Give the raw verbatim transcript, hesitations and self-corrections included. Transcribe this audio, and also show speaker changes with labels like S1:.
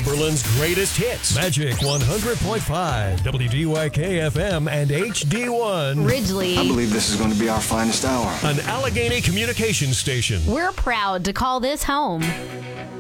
S1: Cumberland's greatest hits. Magic one hundred point five, W D Y K F M and H D one.
S2: Ridgely.
S3: I believe this is going to be our finest hour.
S1: An Allegheny communications station.
S2: We're proud to call this home.